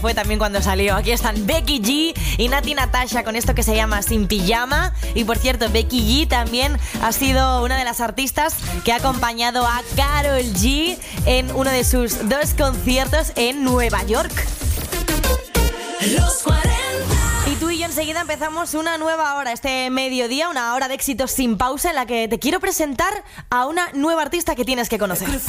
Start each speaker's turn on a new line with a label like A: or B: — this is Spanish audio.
A: Fue también cuando salió. Aquí están Becky G y Nati Natasha con esto que se llama Sin Pijama. Y por cierto, Becky G también ha sido una de las artistas que ha acompañado a Karol G en uno de sus 2 conciertos en Nueva York.
B: Los 40.
A: Y tú y yo enseguida empezamos una nueva hora, este mediodía, una hora de éxitos sin pausa en la que te quiero presentar a una nueva artista que tienes que conocer.